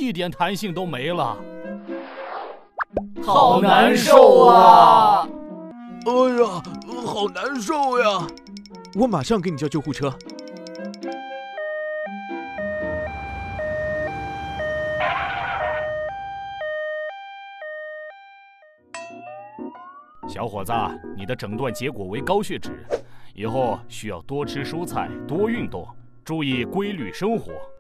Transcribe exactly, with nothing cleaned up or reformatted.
一点弹性都没了。 好难受啊！ 哎呀，好难受呀！ 我马上给你叫救护车。 小伙子，你的诊断结果为高血脂，以后需要多吃蔬菜，多运动，注意规律生活。